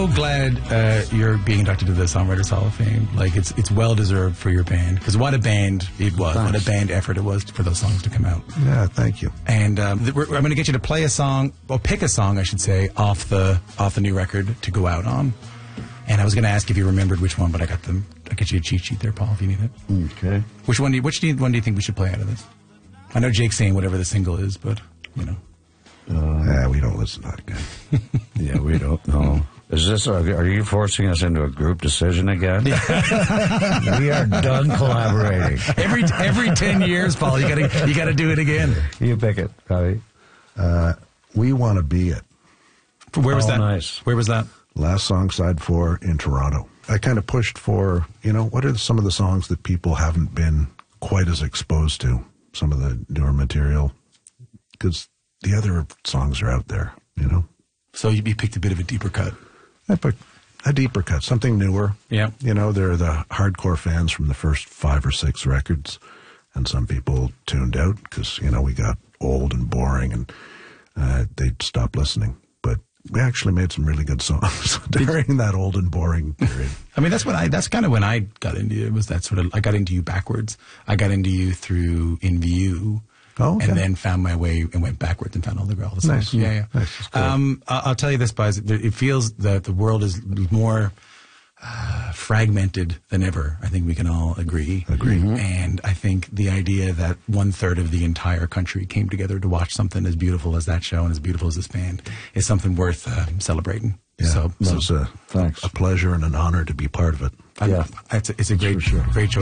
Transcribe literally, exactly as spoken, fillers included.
so glad uh, you're being inducted to the Songwriters Hall of Fame. Like, it's it's well deserved for your band, because what a band it was. Thanks. What a band effort it was for those songs to come out. Yeah, thank you. And um, we're, I'm going to get you to play a song, or pick a song, I should say, off the off the new record to go out on. And I was going to ask if you remembered which one, but I got them. I'll get you a cheat sheet there, Paul, if you need it. Okay. Which one? Do you, which do you, one do you think we should play out of this? I know Jake's saying whatever the single is, but you know. Uh, yeah, we don't listen to that again. Yeah, we don't know. Is this? A, are you forcing us into a group decision again? Yeah. We are done collaborating. Every every ten years, Paul, you gotta you gotta do it again. You pick it, Robbie. Uh, we want to be it. Where was oh, that? Nice. Where was that? Last song, side four in Toronto. I kind of pushed for, you know, what are some of the songs that people haven't been quite as exposed to? Some of the newer material, because the other songs are out there, you know. So you picked a bit of a deeper cut. I picked a deeper cut, something newer. Yeah. You know, they're the hardcore fans from the first five or six records, and some people tuned out because, you know, we got old and boring, and uh, they'd stop listening. But we actually made some really good songs during that old and boring period. I mean, that's when I, that's kind of when I got into you. It was that sort of, I got into you backwards. I got into you through In View. Oh, okay. And then found my way and went backwards and found all the all the songs. Nice. Yeah, yeah. Nice. Cool. Um, I'll tell you this, Buzz. It feels that the world is more uh, fragmented than ever. I think we can all agree. Agree. Mm-hmm. And I think the idea that one third of the entire country came together to watch something as beautiful as that show and as beautiful as this band is something worth uh, celebrating. Yeah, so, it was so, a, a pleasure and an honor to be part of it. I, yeah, it's a, it's a great, sure. great show.